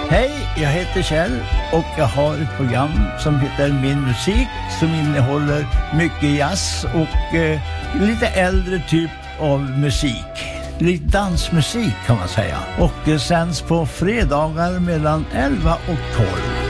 Hej, jag heter Kjell och jag har ett program som heter Min musik som innehåller mycket jazz och lite äldre typ av musik. Lite dansmusik kan man säga. Och sänds på fredagar mellan 11 och 12.